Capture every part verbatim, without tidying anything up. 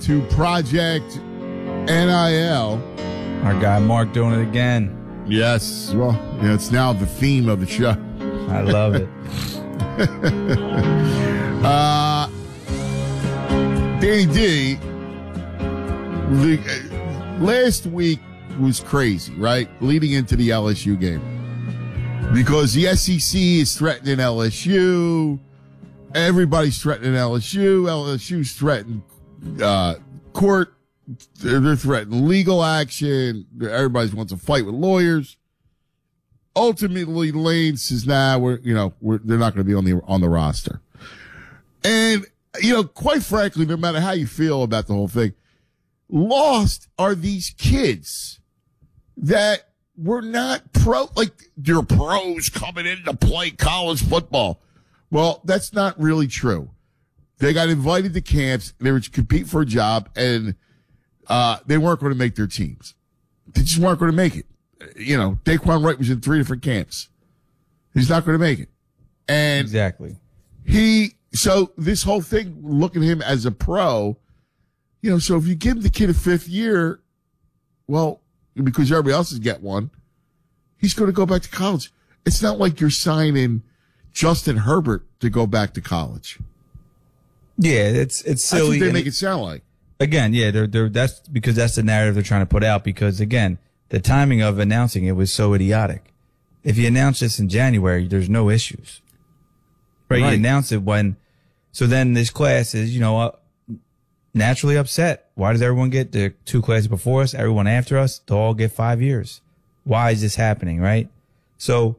to Project N I L. Our guy Mark doing it again. Yes. Well, yeah, it's now the theme of the show. I love it. uh, Danny D, the, last week was crazy, right? Leading into the L S U game. Because the S E C is threatening L S U. Everybody's threatening L S U. L S U's threatening uh, court. They're threatening legal action. Everybody wants to fight with lawyers. Ultimately, Lane says, "Nah, we're you know we're they're not going to be on the on the roster." And you know, quite frankly, no matter how you feel about the whole thing, lost are these kids that were not pro. Like they're pros coming in to play college football. Well, that's not really true. They got invited to camps. They were to compete for a job, and uh, they weren't going to make their teams. They just weren't going to make it. You know, Daquan Wright was in three different camps. He's not going to make it. And exactly. He, so this whole thing, look at him as a pro, you know, so if you give the kid a fifth year, well, because everybody else is get one, he's going to go back to college. It's not like you're signing Justin Herbert to go back to college. Yeah, it's it's silly. That's what they and make it sound like. Again, yeah, they're, they're, that's because that's the narrative they're trying to put out. Because again, the timing of announcing it was so idiotic. If you announce this in January, there's no issues, right? Right. You announce it when, so then this class is, you know, uh, naturally upset. Why does everyone get the two classes before us, everyone after us, to all get five years? Why is this happening, right? So,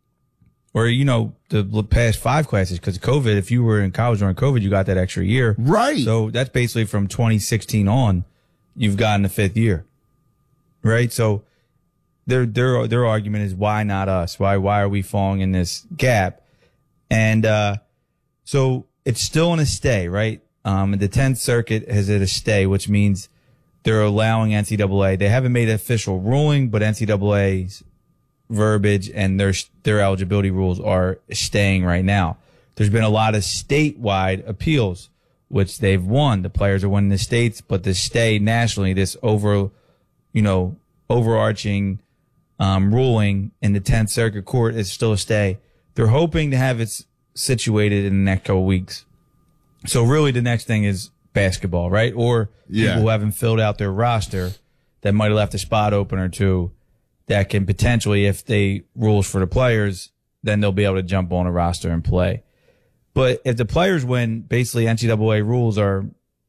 or, you know, the past five classes, because COVID, if you were in college during COVID, you got that extra year. Right. So that's basically from twenty sixteen on, you've gotten the fifth year. Right? So their, their, their argument is, why not us? Why, why are we falling in this gap? And, uh, so it's still in a stay, right? Um, the tenth Circuit has it a stay, which means they're allowing N C double A. They haven't made an official ruling, but N C double A's verbiage and their their eligibility rules are staying right now. There's been a lot of statewide appeals, which they've won. The players are winning the states, but the stay nationally, this over, you know, overarching um, ruling in the tenth Circuit Court is still a stay. They're hoping to have it situated in the next couple weeks. So really, the next thing is basketball, right? Or yeah. people who haven't filled out their roster that might have left a spot open or two, that can potentially, if they rules for the players, then they'll be able to jump on a roster and play. But if the players win, basically N C double A rules are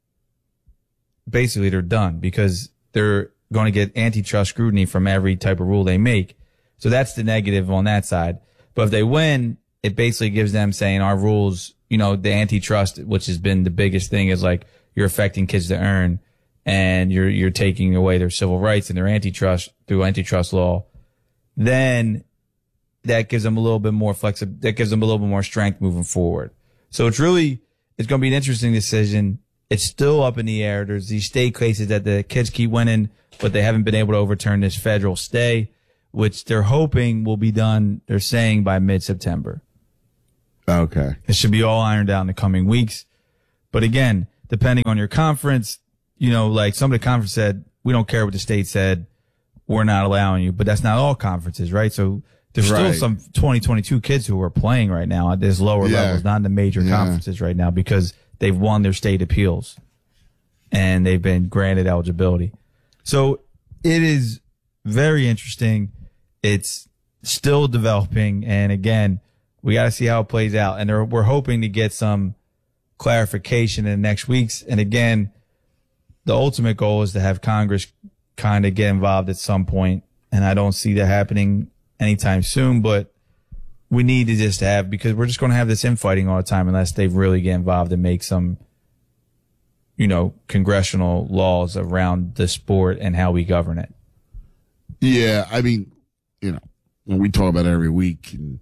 basically they're done because they're going to get antitrust scrutiny from every type of rule they make. So that's the negative on that side. But if they win, it basically gives them saying our rules, you know, the antitrust, which has been the biggest thing, is like you're affecting kids to earn. And you're you're taking away their civil rights and their antitrust through antitrust law, then that gives them a little bit more flexibility. That gives them a little bit more strength moving forward. So it's really it's going to be an interesting decision. It's still up in the air. There's these state cases that the kids keep winning, but they haven't been able to overturn this federal stay, which they're hoping will be done. They're saying by mid-September. Okay, it should be all ironed out in the coming weeks. But again, depending on your conference. You know, like some of the conference said, we don't care what the state said. We're not allowing you. But that's not all conferences, right? So there's right. still some twenty twenty-two kids who are playing right now at this lower yeah. levels, not in the major yeah. conferences right now because they've won their state appeals and they've been granted eligibility. So it is very interesting. It's still developing. And again, we got to see how it plays out. And we're hoping to get some clarification in the next weeks. And again, the ultimate goal is to have Congress kind of get involved at some point, and I don't see that happening anytime soon, but we need to just have, because we're just going to have this infighting all the time unless they really get involved and make some, you know, congressional laws around the sport and how we govern it. Yeah, I mean, you know, when we talk about it every week, and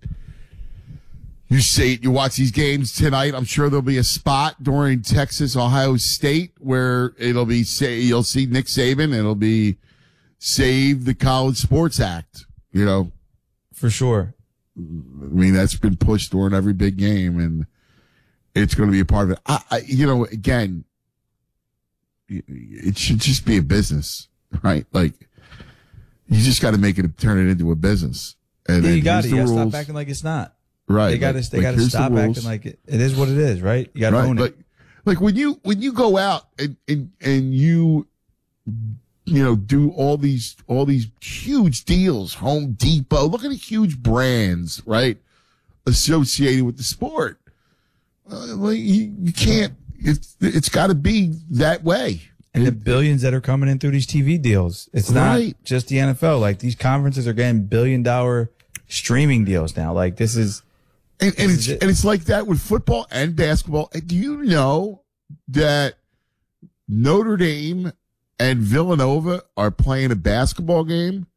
you see it, you watch these games tonight. I'm sure there'll be a spot during Texas, Ohio State where it'll be, say, you'll see Nick Saban. It'll be Save the College Sports Act, you know. For sure. I mean, that's been pushed during every big game, and it's going to be a part of it. I, I, you know, again, it should just be a business, right? Like, you just got to make it, turn it into a business. And Yeah, then you got here's to. the You got to rules. stop acting like it's not. Right. They got to. like- They like, got to here's the stop rules. acting like it, it is what it is. Right. You got to Right. own it. Like, like when you, when you go out and, and, and you, you know, do all these, all these huge deals, Home Depot, look at the huge brands, right? Associated with the sport. Uh, like you, you can't, it's, it's got to be that way. And the billions that are coming in through these T V deals. It's not Right. just the N F L. Like, these conferences are getting billion dollar streaming deals now. Like, this is, And, and This it's is it. and it's like that with football and basketball. And do you know that Notre Dame and Villanova are playing a basketball game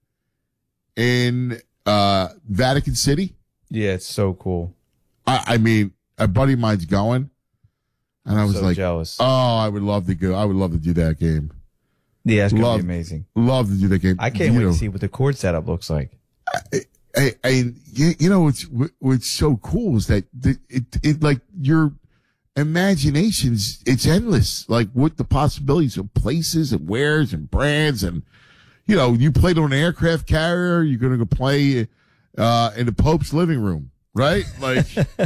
in uh, Vatican City? yeah, it's so cool. I, I mean, a buddy of mine's going, and I was So like, jealous. "Oh, I would love to go. I would love to do that game. Yeah, it's going to love- be amazing. Love to do that game. I can't You wait know, to see what the court setup looks like. I, I, you you know, what's, what's so cool is that the- it, it, like your imaginations, it's endless. Like what the possibilities of places and wares and brands and, you know, you played on an aircraft carrier, you're going to go play, uh, in the Pope's living room, right? Like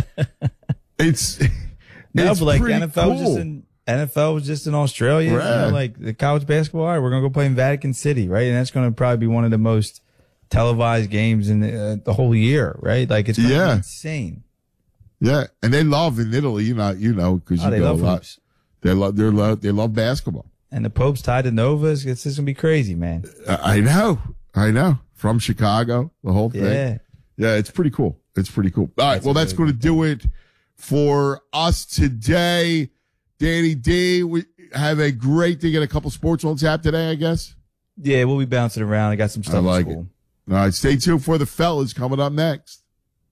it's, No, it's but like pretty N F L was cool. just in N F L was just in Australia. You know, Right. like the college basketball. All right, we're gonna go play in Vatican City, right? And that's gonna probably be one of the most televised games in the, uh, the whole year, right? Like it's gonna Yeah. be insane. Yeah. And they love in Italy, you know, you know, cause you Oh, they go a love lot. hoops. They love, they love, they love basketball. And the Pope's tied to Novas. It's just gonna be crazy, man. I I know. I know. From Chicago, the whole thing. Yeah. Yeah, it's pretty cool. It's pretty cool. All right. That's Well, a that's really going to do it for us today. Danny D, we have a great thing. Get a couple sports on tap today, I guess. Yeah, we'll be bouncing around. I got some stuff I like in school. All right. Stay tuned for the fellas coming up next.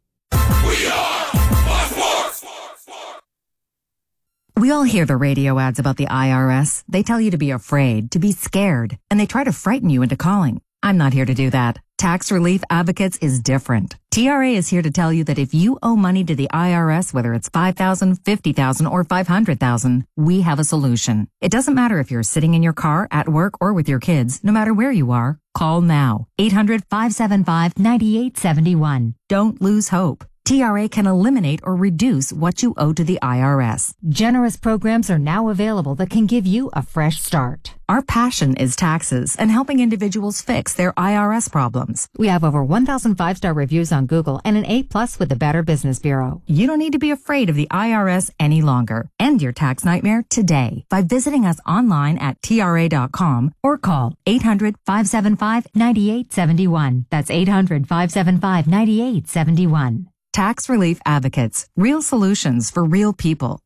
We all hear the radio ads about the I R S. They tell you to be afraid, to be scared, and they try to frighten you into calling. I'm not here to do that. Tax Relief Advocates is different. T R A is here to tell you that if you owe money to the I R S, whether it's five thousand dollars, fifty thousand dollars, or five hundred thousand dollars, we have a solution. It doesn't matter if you're sitting in your car, at work, or with your kids. No matter where you are, call now. eight hundred, five seven five, nine eight seven one. Don't lose hope. T R A can eliminate or reduce what you owe to the I R S. Generous programs are now available that can give you a fresh start. Our passion is taxes and helping individuals fix their I R S problems. We have over one thousand five-star reviews on Google and an A plus with the Better Business Bureau. You don't need to be afraid of the I R S any longer. End your tax nightmare today by visiting us online at T R A dot com or call eight hundred, five seven five, nine eight seven one. That's eight hundred, five seven five, nine eight seven one. Tax Relief Advocates. Real solutions for real people.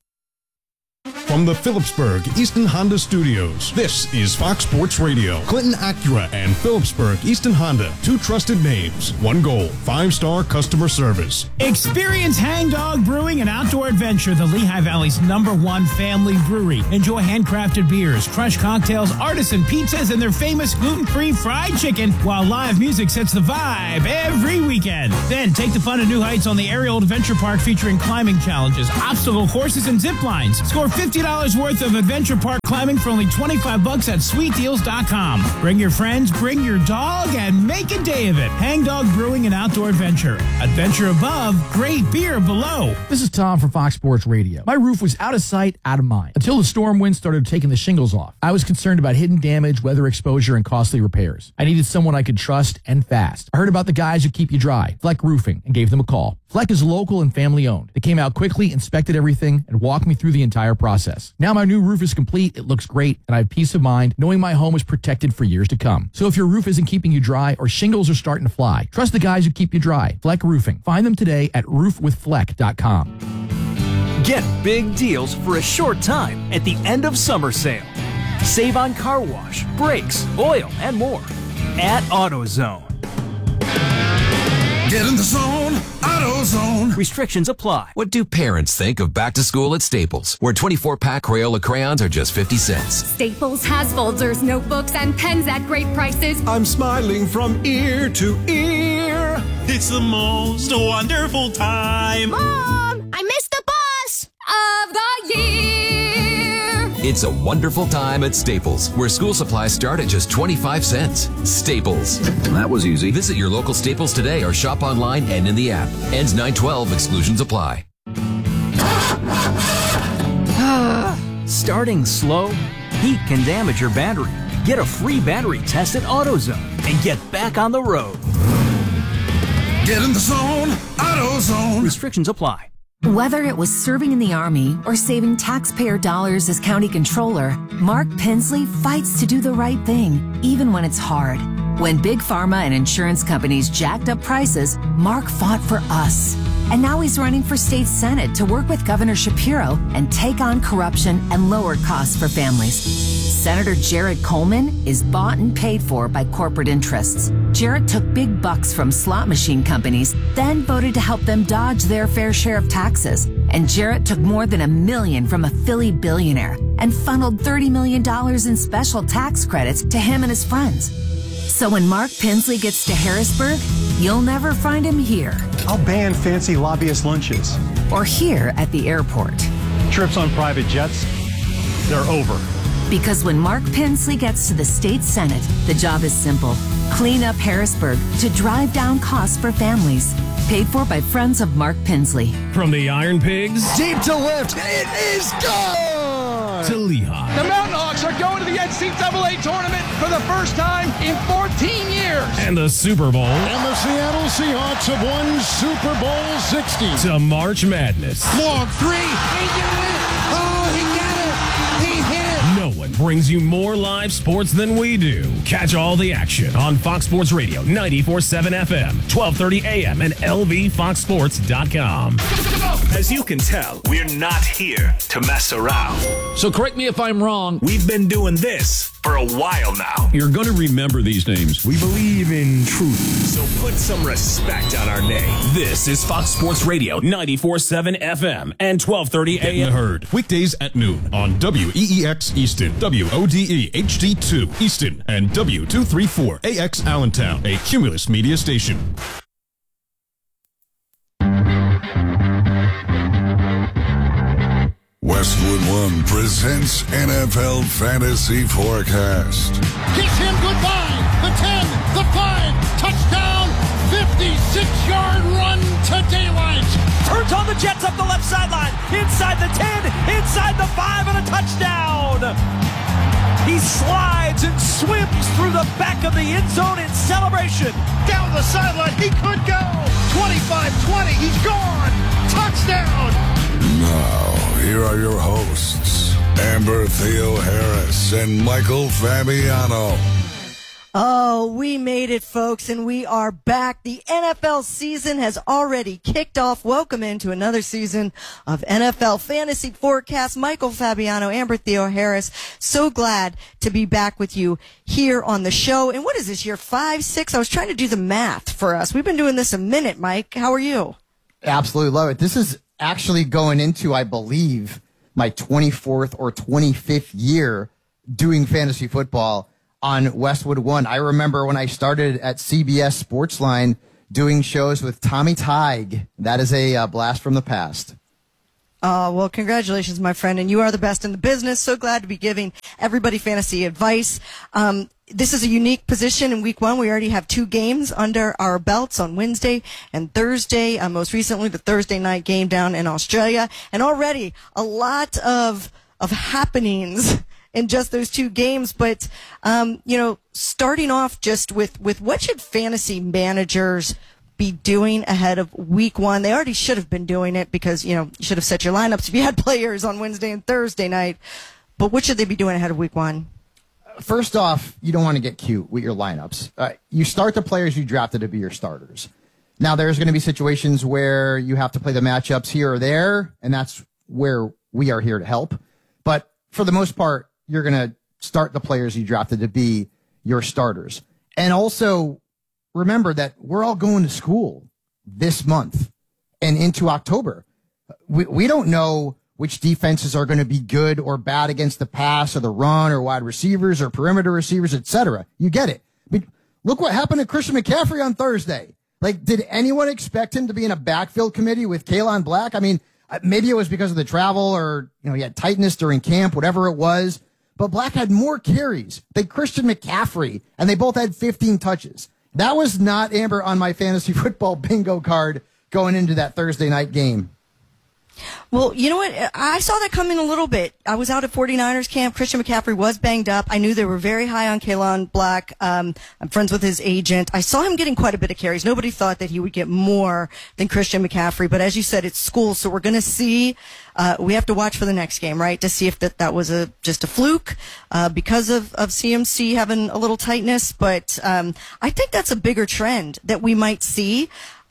From the Phillipsburg Easton Honda Studios, this is Fox Sports Radio. Clinton Acura and Phillipsburg Easton Honda, two trusted names, one goal, five-star customer service. Experience Hang Dog Brewing and Outdoor Adventure, the Lehigh Valley's number one family brewery. Enjoy handcrafted beers, crushed cocktails, artisan pizzas, and their famous gluten-free fried chicken, while live music sets the vibe every weekend. Then take the fun to new heights on the Aerial Adventure Park, featuring climbing challenges, obstacle courses, and zip lines. Score fifty dollars worth of Adventure Park climbing for only twenty-five bucks at sweet deals dot com. Bring your friends, bring your dog, and make a day of it. Hang Dog Brewing and Outdoor Adventure. Adventure above, great beer below. This is Tom from Fox Sports Radio. My roof was out of sight, out of mind, until the storm wind started taking the shingles off. I was concerned about hidden damage, weather exposure, and costly repairs. I needed someone I could trust and fast. I heard about the guys who keep you dry, Fleck Roofing, and gave them a call. Fleck is local and family owned. They came out quickly, inspected everything, and walked me through the entire process. Now my new roof is complete, it looks great, and I have peace of mind knowing my home is protected for years to come. So if your roof isn't keeping you dry or shingles are starting to fly, trust the guys who keep you dry. Fleck Roofing. Find them today at roof with fleck dot com. Get big deals for a short time at the end of summer sale. Save on car wash, brakes, oil, and more at AutoZone. Get in the zone, AutoZone. Restrictions apply. What do parents think of back to school at Staples, where twenty-four pack Crayola crayons are just fifty cents? Staples has folders, notebooks, and pens at great prices. I'm smiling from ear to ear. It's the most wonderful time. Mom, I missed the bus of the year. It's a wonderful time at Staples, where school supplies start at just twenty-five cents. Staples. That was easy. Visit your local Staples today or shop online and in the app. Ends nine twelve. Exclusions apply. Starting slow? Heat can damage your battery. Get a free battery test at AutoZone and get back on the road. Get in the zone, AutoZone. Restrictions apply. Whether it was serving in the Army or saving taxpayer dollars as county controller, Mark Pensley fights to do the right thing, even when it's hard. When big pharma and insurance companies jacked up prices, Mark fought for us. And now he's running for state senate to work with Governor Shapiro and take on corruption and lower costs for families. Senator Jared Coleman is bought and paid for by corporate interests. Jared took big bucks from slot machine companies, then voted to help them dodge their fair share of taxes. And Jared took more than a million from a Philly billionaire and funneled thirty million dollars in special tax credits to him and his friends. So when Mark Pensley gets to Harrisburg, you'll never find him here. I'll ban fancy lobbyist lunches. Or here at the airport. Trips on private jets, they're over. Because when Mark Pensley gets to the state senate, the job is simple. Clean up Harrisburg to drive down costs for families. Paid for by friends of Mark Pensley. From the Iron Pigs. Deep to left. It is gone. To Lehigh. The Mountain Hawks are going to the N C double A tournament for the first time in fourteen years. And the Super Bowl. And the Seattle Seahawks have won Super Bowl sixty. To March Madness. Long three. He did it. Oh, he got it. He hit it. No one brings you more live sports than we do. Catch all the action on Fox Sports Radio, ninety-four point seven F M, twelve thirty A M, and L V fox sports dot com. As you can tell, we're not here to mess around. So correct me if I'm wrong. We've been doing this for a while now. You're going to remember these names. We believe in truth. So put some respect on our name. This is Fox Sports Radio, ninety-four point seven F M and twelve thirty A M. Get in the herd. Weekdays at noon on W E E X Easton, W O D E H D two Easton, and W two thirty-four A X Allentown, a Cumulus media station. Westwood One presents N F L Fantasy Forecast. Kiss him goodbye. The ten, the five, touchdown, fifty-six-yard run to daylight. Turns on the Jets up the left sideline. Inside the ten, inside the five, and a touchdown. He slides and swims through the back of the end zone in celebration. Down the sideline, he could go. twenty-five twenty, he's gone. Touchdown. Now, here are your hosts, Amber Theo Harris and Michael Fabiano. Oh, we made it, folks, and we are back. The N F L season has already kicked off. Welcome into another season of N F L Fantasy Forecast. Michael Fabiano, Amber Theo Harris. So glad to be back with you here on the show. And what is this, year five, six? I was trying to do the math for us. We've been doing this a minute, Mike. How are you? Absolutely love it. This is actually going into, I believe, my twenty-fourth or twenty-fifth year doing fantasy football on Westwood One. I remember when I started at C B S Sportsline doing shows with Tommy Tighe. That is a uh, blast from the past. Uh, well, congratulations, my friend, and you are the best in the business. So glad to be giving everybody fantasy advice. Um, this is a unique position in week one. We already have two games under our belts on Wednesday and Thursday. Uh, most recently, the Thursday night game down in Australia, and already a lot of of happenings in just those two games. But, um, you know, starting off just with, with what should fantasy managers be doing ahead of week one? They already should have been doing it because, you know, you should have set your lineups if you had players on Wednesday and Thursday night. But what should they be doing ahead of week one? First off, you don't want to get cute with your lineups. Uh, you start the players you drafted to be your starters. Now, there's going to be situations where you have to play the matchups here or there, and that's where we are here to help. But for the most part, you're going to start the players you drafted to be your starters. And also, remember that we're all going to school this month and into October. We, we don't know which defenses are going to be good or bad against the pass or the run or wide receivers or perimeter receivers, et cetera. You get it. I mean, look what happened to Christian McCaffrey on Thursday. Like, did anyone expect him to be in a backfield committee with Kalen Black? I mean, Uh, maybe it was because of the travel or, you know, he had tightness during camp, whatever it was. But Black had more carries than Christian McCaffrey, and they both had fifteen touches. That was not, Amber, on my fantasy football bingo card going into that Thursday night game. Well, you know what? I saw that coming a little bit. I was out at 49ers camp. Christian McCaffrey was banged up. I knew they were very high on Kalon Black. Um, I'm friends with his agent. I saw him getting quite a bit of carries. Nobody thought that he would get more than Christian McCaffrey. But as you said, it's school, so we're going to see. Uh, we have to watch for the next game, right, to see if that, that was a just a fluke uh, because of, of C M C having a little tightness. But um, I think that's a bigger trend that we might see.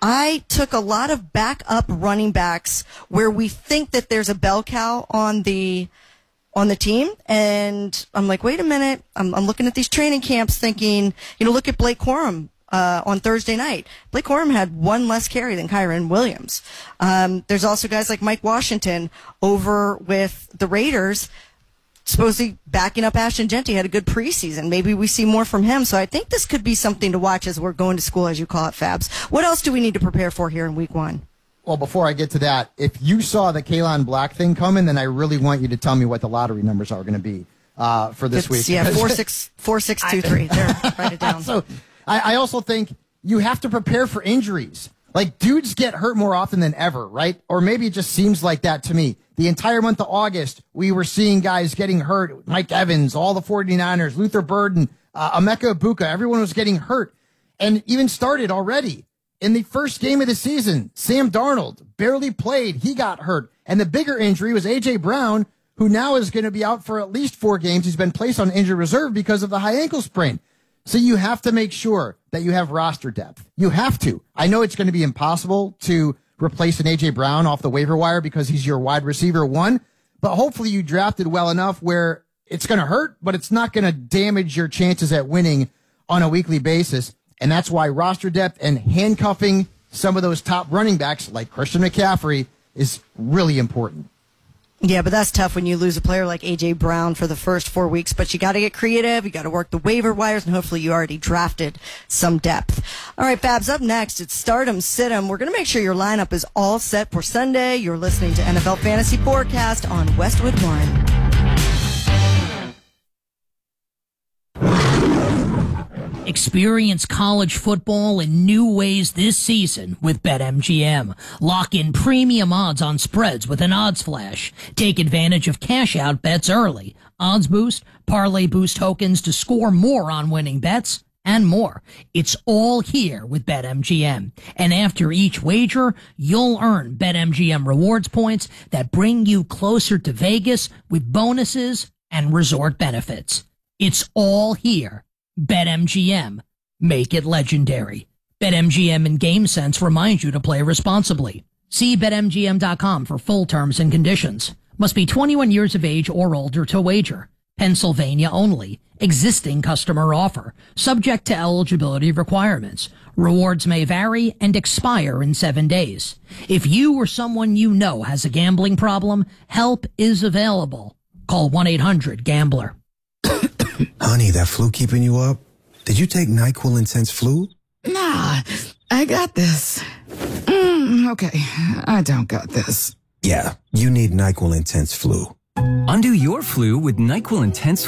I took a lot of backup running backs where we think that there's a bell cow on the on the team, and I'm like, wait a minute. I'm, I'm looking at these training camps thinking, you know, look at Blake Corum uh, on Thursday night. Blake Corum had one less carry than Kyron Williams. Um, there's also guys like Mike Washington over with the Raiders, supposedly backing up Ashton Genty, had a good preseason. Maybe we see more from him. So I think this could be something to watch as we're going to school, as you call it, Fabs. What else do we need to prepare for here in week one? Well, before I get to that, if you saw the Kalon Black thing coming, then I really want you to tell me what the lottery numbers are going to be uh, for this it's, week. Yeah, four six four six two three. There, write it down. So I, I also think you have to prepare for injuries. Like, dudes get hurt more often than ever, right? Or maybe it just seems like that to me. The entire month of August, we were seeing guys getting hurt. Mike Evans, all the 49ers, Luther Burden, uh, Emeka Ibuka, everyone was getting hurt. And even started already. In the first game of the season, Sam Darnold barely played. He got hurt. And the bigger injury was A J. Brown, who now is going to be out for at least four games. He's been placed on injured reserve because of the high ankle sprain. So you have to make sure that you have roster depth. You have to. I know it's going to be impossible to replace an A J. Brown off the waiver wire because he's your wide receiver one, but hopefully you drafted well enough where it's going to hurt, but it's not going to damage your chances at winning on a weekly basis. And that's why roster depth and handcuffing some of those top running backs like Christian McCaffrey is really important. Yeah, but that's tough when you lose a player like A J. Brown for the first four weeks. But you got to get creative. You got to work the waiver wires, and hopefully you already drafted some depth. All right, Babs, up next, it's Stardom Situm. We're going to make sure your lineup is all set for Sunday. You're listening to N F L Fantasy Forecast on Westwood One. Experience college football in new ways this season with BetMGM. Lock in premium odds on spreads with an odds flash. Take advantage of cash-out bets early. Odds boost, parlay boost tokens to score more on winning bets, and more. It's all here with BetMGM. And after each wager, you'll earn BetMGM rewards points that bring you closer to Vegas with bonuses and resort benefits. It's all here. BetMGM. Make it legendary. BetMGM and GameSense remind you to play responsibly. See Bet M G M dot com for full terms and conditions. Must be twenty-one years of age or older to wager. Pennsylvania only. Existing customer offer. Subject to eligibility requirements. Rewards may vary and expire in seven days. If you or someone you know has a gambling problem, help is available. Call one eight hundred gambler. Honey, that flu keeping you up? Did you take NyQuil Intense Flu? Nah, I got this. Mm, okay, I don't got this. Yeah, you need NyQuil Intense Flu. Undo your flu with NyQuil Intense